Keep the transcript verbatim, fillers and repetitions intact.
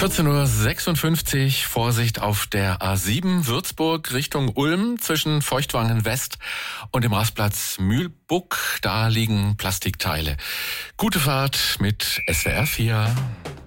vierzehn Uhr sechsundfünfzig, Vorsicht auf der A sieben Würzburg Richtung Ulm zwischen Feuchtwangen West und dem Rastplatz Mühlbuck. Da liegen Plastikteile. Gute Fahrt mit S W R vier.